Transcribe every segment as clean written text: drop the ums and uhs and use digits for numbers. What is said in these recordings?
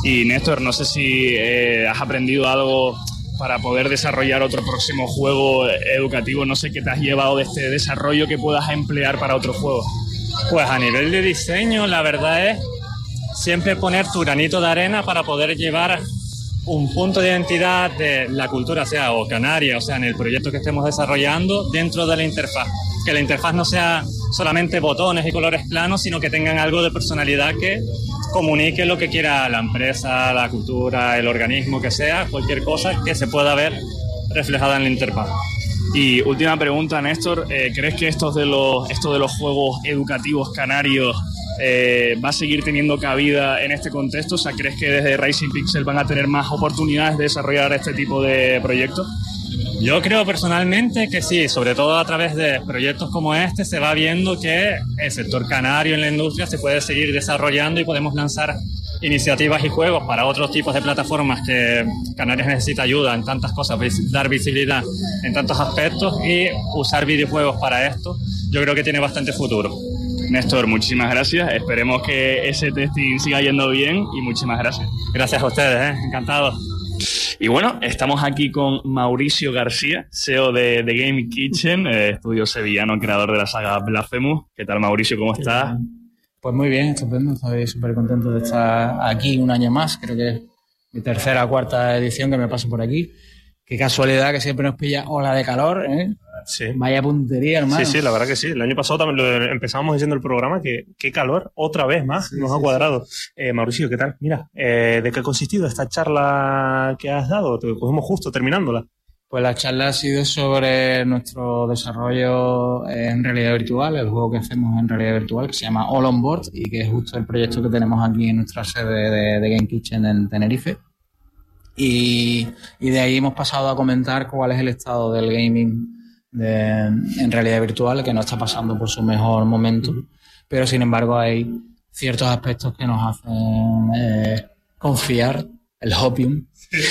Y Néstor, no sé si has aprendido algo para poder desarrollar otro próximo juego educativo. No sé qué te has llevado de este desarrollo que puedas emplear para otro juego. Pues a nivel de diseño, la verdad es siempre poner tu granito de arena para poder llevar un punto de identidad de la cultura, sea o canaria, o sea, en el proyecto que estemos desarrollando dentro de la interfaz. Que la interfaz no sea solamente botones y colores planos, sino que tengan algo de personalidad que comunique lo que quiera la empresa, la cultura, el organismo que sea, cualquier cosa que se pueda ver reflejada en la interfaz. Y última pregunta, Néstor, ¿crees que esto de los juegos educativos canarios va a seguir teniendo cabida en este contexto? O sea, ¿crees que desde Rising Pixel van a tener más oportunidades de desarrollar este tipo de proyectos? Yo creo personalmente que sí, sobre todo a través de proyectos como este se va viendo que el sector canario en la industria se puede seguir desarrollando y podemos lanzar iniciativas y juegos para otros tipos de plataformas que Canarias necesita ayuda en tantas cosas, dar visibilidad en tantos aspectos y usar videojuegos para esto. Yo creo que tiene bastante futuro. Néstor, muchísimas gracias. Esperemos que ese testing siga yendo bien y muchísimas gracias. Gracias a ustedes, encantado. Y bueno, estamos aquí con Mauricio García, CEO de Game Kitchen, estudio sevillano, creador de la saga Blasphemous. ¿Qué tal, Mauricio? ¿Cómo estás? Pues muy bien, estupendo. Estoy súper contento de estar aquí un año más. Creo que es mi tercera o cuarta edición que me paso por aquí. Qué casualidad que siempre nos pilla ola de calor, ¿eh? Sí. Vaya puntería, hermano. Sí, la verdad que sí. El año pasado también empezamos diciendo el programa que qué calor, otra vez más, nos ha cuadrado. Mauricio, ¿qué tal? Mira, ¿de qué ha consistido esta charla que has dado? Te cogemos justo terminándola. Pues la charla ha sido sobre nuestro desarrollo en realidad virtual, el juego que hacemos en realidad virtual, que se llama All On Board y que es justo el proyecto que tenemos aquí en nuestra sede de Game Kitchen en Tenerife. Y de ahí hemos pasado a comentar cuál es el estado del gaming en realidad virtual, que no está pasando por su mejor momento, pero sin embargo hay ciertos aspectos que nos hacen confiar. El hopium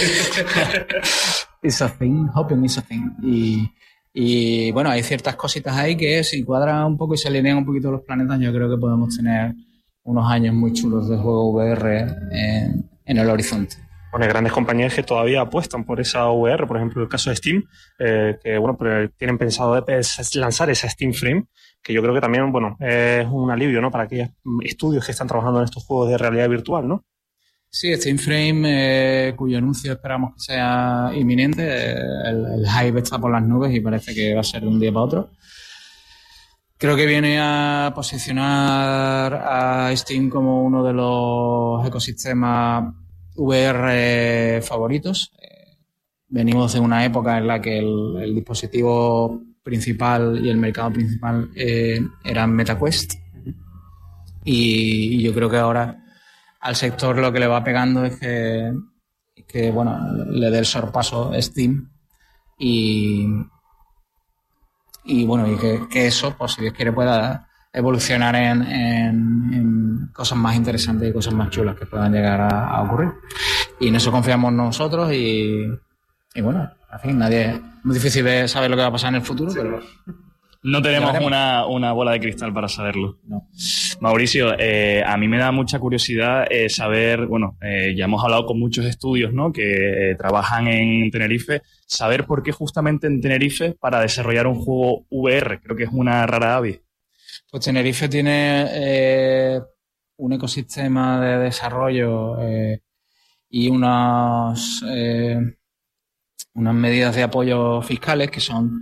is a thing, hopium is a thing. Y bueno, hay ciertas cositas ahí que si cuadran un poco y se alinean un poquito los planetas, yo creo que podemos tener unos años muy chulos de juego VR en el horizonte. Bueno, hay grandes compañías que todavía apuestan por esa VR, por ejemplo, el caso de Steam, que bueno, pero tienen pensado lanzar esa Steam Frame, que yo creo que también, bueno, es un alivio, ¿no?, para aquellos estudios que están trabajando en estos juegos de realidad virtual, ¿no? Sí, Steam Frame, cuyo anuncio esperamos que sea inminente. El hype está por las nubes y parece que va a ser de un día para otro. Creo que viene a posicionar a Steam como uno de los ecosistemas VR favoritos. Venimos de una época en la que el dispositivo principal y el mercado principal eran MetaQuest, y yo creo que ahora al sector lo que le va pegando es que bueno, le dé el sorpaso Steam y bueno, y que eso, pues si Dios quiere, pueda evolucionar en cosas más interesantes y cosas más chulas que puedan llegar a ocurrir. Y en eso confiamos nosotros y bueno, en fin, es muy difícil saber lo que va a pasar en el futuro, sí, pero no tenemos una bola de cristal para saberlo. No. Mauricio, a mí me da mucha curiosidad saber, bueno, ya hemos hablado con muchos estudios, ¿no?, que trabajan en Tenerife, saber por qué justamente en Tenerife para desarrollar un juego VR. Creo que es una rara avis. Pues Tenerife tiene un ecosistema de desarrollo y unas medidas de apoyo fiscales que son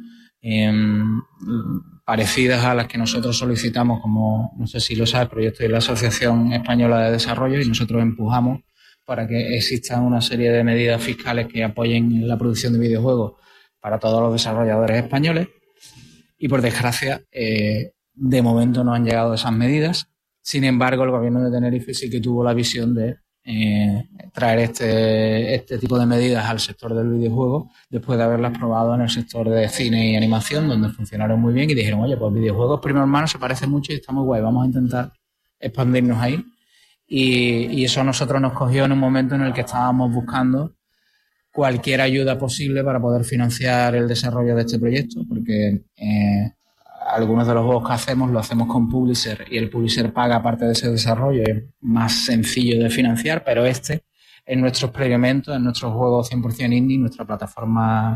parecidas a las que nosotros solicitamos, como no sé si lo sabes, pero yo estoy en la Asociación Española de Desarrollo y nosotros empujamos para que existan una serie de medidas fiscales que apoyen la producción de videojuegos para todos los desarrolladores españoles, y por desgracia de momento no han llegado esas medidas. Sin embargo, el gobierno de Tenerife sí que tuvo la visión de traer este tipo de medidas al sector del videojuego después de haberlas probado en el sector de cine y animación, donde funcionaron muy bien, y dijeron, oye, pues videojuegos primo hermano se parece mucho y está muy guay, vamos a intentar expandirnos ahí. Y eso a nosotros nos cogió en un momento en el que estábamos buscando cualquier ayuda posible para poder financiar el desarrollo de este proyecto, porque algunos de los juegos que hacemos lo hacemos con publisher y el publisher paga parte de ese desarrollo, es más sencillo de financiar, pero en nuestros experimentos, en nuestros juegos 100% indie, nuestra plataforma,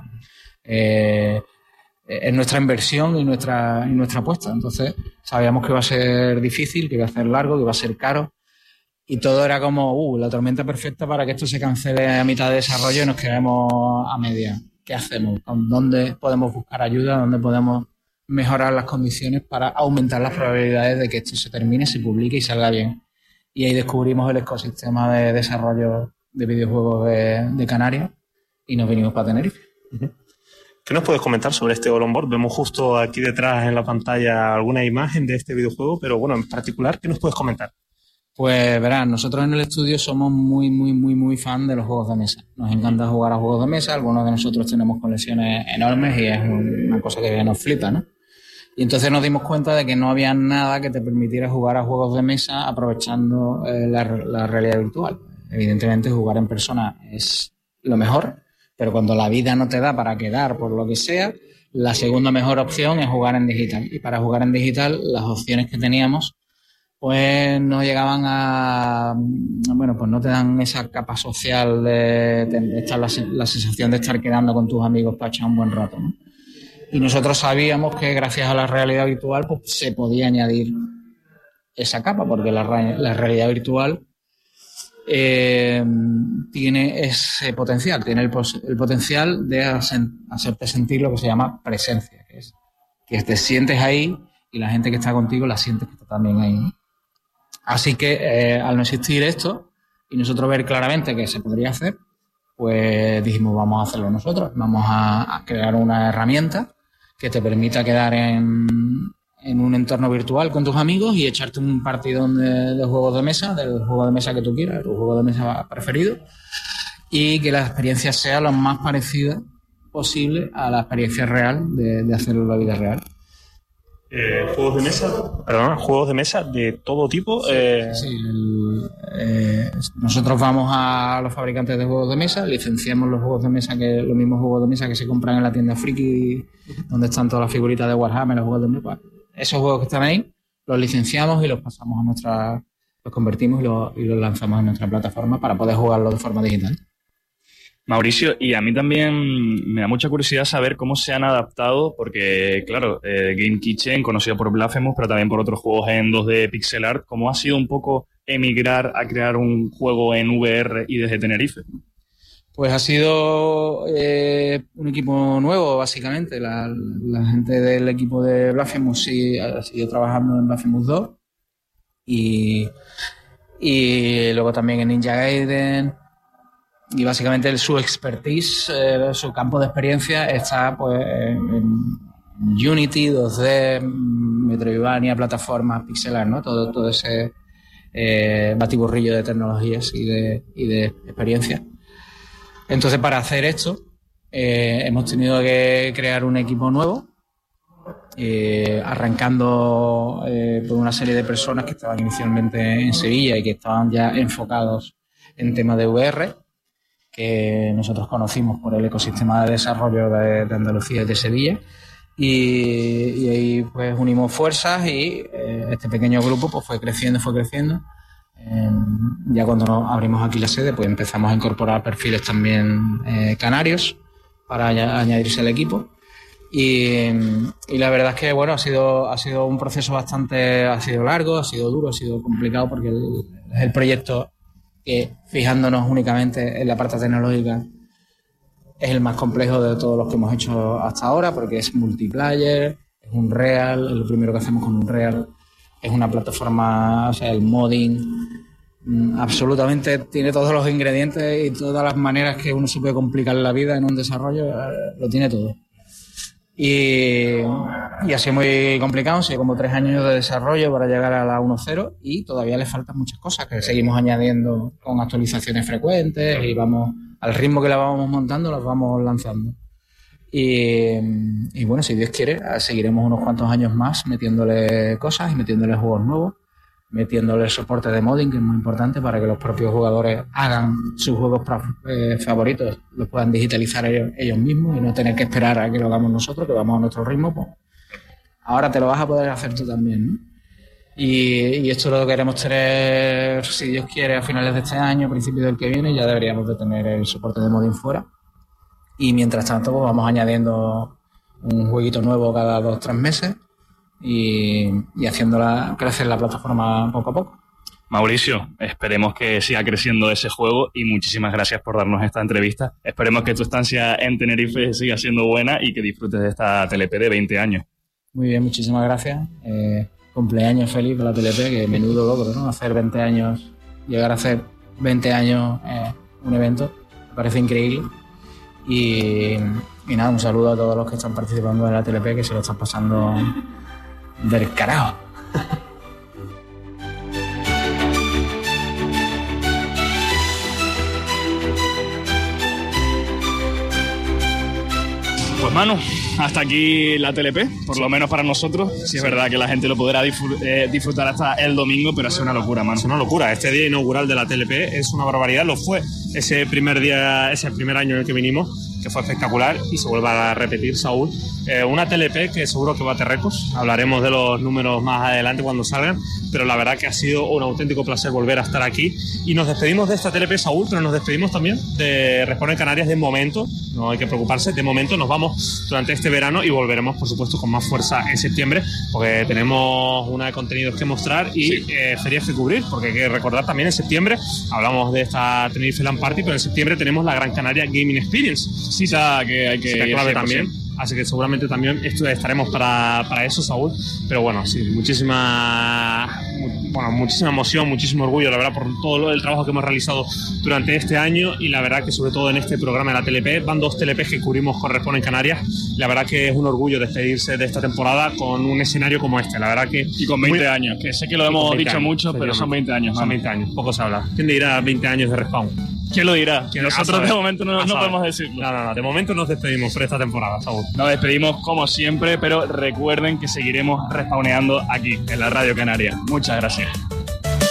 en nuestra inversión y nuestra apuesta. Entonces sabíamos que iba a ser difícil, que iba a ser largo, que iba a ser caro. Y todo era como la tormenta perfecta para que esto se cancele a mitad de desarrollo y nos quedemos a media. ¿Qué hacemos? ¿Dónde podemos buscar ayuda? ¿Dónde podemos mejorar las condiciones para aumentar las probabilidades de que esto se termine, se publique y salga bien? Y ahí descubrimos el ecosistema de desarrollo de videojuegos de Canarias y nos vinimos para Tenerife. ¿Qué nos puedes comentar sobre este All On Board? Vemos justo aquí detrás en la pantalla alguna imagen de este videojuego, pero bueno, en particular, ¿qué nos puedes comentar? Pues verás, nosotros en el estudio somos muy fan de los juegos de mesa. Nos encanta jugar a juegos de mesa, algunos de nosotros tenemos colecciones enormes y es una cosa que nos flipa, ¿no? Y entonces nos dimos cuenta de que no había nada que te permitiera jugar a juegos de mesa aprovechando la realidad virtual. Evidentemente jugar en persona es lo mejor, pero cuando la vida no te da para quedar por lo que sea, la segunda mejor opción es jugar en digital. Y para jugar en digital, las opciones que teníamos pues no llegaban a... Bueno, pues no te dan esa capa social de estar la sensación de estar quedando con tus amigos para echar un buen rato, ¿no? Y nosotros sabíamos que gracias a la realidad virtual pues se podía añadir esa capa, porque la realidad virtual tiene ese potencial, tiene el potencial de hacerte sentir lo que se llama presencia, que te sientes ahí y la gente que está contigo la siente que está también ahí, ¿no? Así que al no existir esto y nosotros ver claramente que se podría hacer, pues dijimos vamos a hacerlo nosotros, vamos a crear una herramienta que te permita quedar en un entorno virtual con tus amigos y echarte un partidón de juegos de mesa, del juego de mesa que tú quieras, tu juego de mesa preferido, y que la experiencia sea lo más parecida posible a la experiencia real de hacerlo en la vida real. Juegos de mesa de todo tipo. Nosotros vamos a los fabricantes de juegos de mesa, licenciamos los juegos de mesa, los mismos juegos de mesa que se compran en la tienda Friki, donde están todas las figuritas de Warhammer, los juegos de mesa. Esos juegos que están ahí, los licenciamos y los pasamos los convertimos y los lanzamos en nuestra plataforma para poder jugarlo de forma digital. Mauricio, y a mí también me da mucha curiosidad saber cómo se han adaptado, porque, claro, Game Kitchen, conocido por Blasphemous, pero también por otros juegos en 2D pixel art, ¿cómo ha sido un poco emigrar a crear un juego en VR y desde Tenerife? Pues ha sido un equipo nuevo, básicamente. La gente del equipo de Blasphemous sí ha seguido trabajando en Blasphemous 2 y luego también en Ninja Gaiden. Y básicamente su expertise, su campo de experiencia está pues en Unity, 2D, Metroidvania, plataformas, pixelar, ¿no? Todo ese batiburrillo de tecnologías y de experiencia. Entonces, para hacer esto, hemos tenido que crear un equipo nuevo, arrancando por una serie de personas que estaban inicialmente en Sevilla y que estaban ya enfocados en temas de VR, que nosotros conocimos por el ecosistema de desarrollo de Andalucía y de Sevilla, y ahí pues unimos fuerzas y este pequeño grupo pues fue creciendo. Ya cuando nos abrimos aquí la sede pues empezamos a incorporar perfiles también canarios para añadirse al equipo, y la verdad es que bueno, ha sido un proceso ha sido largo, ha sido duro, ha sido complicado, porque es el proyecto que, fijándonos únicamente en la parte tecnológica, es el más complejo de todos los que hemos hecho hasta ahora, porque es multiplayer, es un Real, es lo primero que hacemos con un Real, es una plataforma, o sea, el modding, absolutamente tiene todos los ingredientes y todas las maneras que uno se puede complicar la vida en un desarrollo, lo tiene todo. Y ha sido muy complicado, ha sido como 3 años de desarrollo para llegar a la 1.0 y todavía le faltan muchas cosas que seguimos añadiendo con actualizaciones frecuentes y vamos al ritmo que la vamos montando, las vamos lanzando. Y bueno, si Dios quiere, seguiremos unos cuantos años más metiéndole cosas y metiéndole juegos nuevos, metiéndole soporte de modding, que es muy importante para que los propios jugadores hagan sus juegos favoritos, los puedan digitalizar ellos mismos y no tener que esperar a que lo hagamos nosotros, que vamos a nuestro ritmo. Pues ahora te lo vas a poder hacer tú también, ¿no? Y esto lo queremos tener, si Dios quiere, a finales de este año, principios del que viene. Ya deberíamos de tener el soporte de Modin fuera. Y mientras tanto, pues vamos añadiendo un jueguito nuevo cada 2 o 3 meses y haciéndola crecer la plataforma poco a poco. Mauricio, esperemos que siga creciendo ese juego y muchísimas gracias por darnos esta entrevista. Esperemos que tu estancia en Tenerife siga siendo buena y que disfrutes de esta TLP de 20 años. Muy bien, muchísimas gracias. Cumpleaños feliz para la TLP, que menudo logro, ¿no? Hacer 20 años, llegar a hacer 20 años un evento, me parece increíble. Y nada, un saludo a todos los que están participando en la TLP, que se lo están pasando del carajo. Pues Manu, hasta aquí la TLP, por lo menos para nosotros. Sí, es verdad que la gente lo podrá disfrutar hasta el domingo, pero es una locura, Manu. Es una locura. Este día inaugural de la TLP es una barbaridad. Lo fue ese primer año en el que vinimos, que fue espectacular, y se vuelve a repetir, Saúl. Una TLP que seguro que bate récords. Hablaremos de los números más adelante cuando salgan, pero la verdad que ha sido un auténtico placer volver a estar aquí. Y nos despedimos de esta TLP, Saúl, pero nos despedimos también de Respawn en Canarias de momento. No hay que preocuparse, de momento nos vamos durante este verano y volveremos, por supuesto, con más fuerza en septiembre, porque tenemos una de contenidos que mostrar y ferias que cubrir, porque hay que recordar también en septiembre, hablamos de esta Tenerife LAN Party, pero en septiembre tenemos la Gran Canaria Gaming Experience. Cita que hay que ir clave también. Así que seguramente también estaremos para eso, Saúl. Pero bueno, sí, muchísima emoción, muchísimo orgullo, la verdad, por todo el trabajo que hemos realizado durante este año. Y la verdad que sobre todo en este programa de la TLP, van 2 TLPs que cubrimos con Respawn en Canarias. La verdad que es un orgullo despedirse de esta temporada con un escenario como este. La verdad que... Y con 20 años, que sé que lo hemos dicho mucho, pero son 20 años. Son 20 años, poco se habla. ¿Quién dirá 20 años de Respawn? ¿Quién lo dirá? Que nosotros de momento no podemos decirlo. No, de momento nos despedimos por esta temporada, Saúl. Nos despedimos como siempre, pero recuerden que seguiremos respawneando aquí, en la Radio Canaria. Muchas gracias.